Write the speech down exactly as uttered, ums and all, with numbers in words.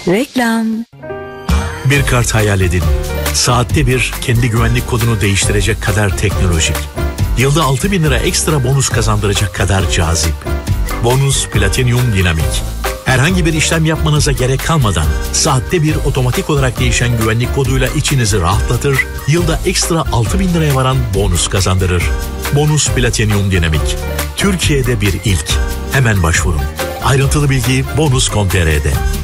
Reklam. Bir kart hayal edin. Saatte bir kendi güvenlik kodunu değiştirecek kadar teknolojik. Yılda altı bin lira ekstra bonus kazandıracak kadar cazip. Bonus Platinum Dinamik. Herhangi bir işlem yapmanıza gerek kalmadan saatte bir otomatik olarak değişen güvenlik koduyla içinizi rahatlatır, yılda ekstra altı bin liraya varan bonus kazandırır. Bonus Platinum Dinamik. Türkiye'de bir ilk. Hemen başvurun. Ayrıntılı bilgi bonus nokta com nokta tr'de.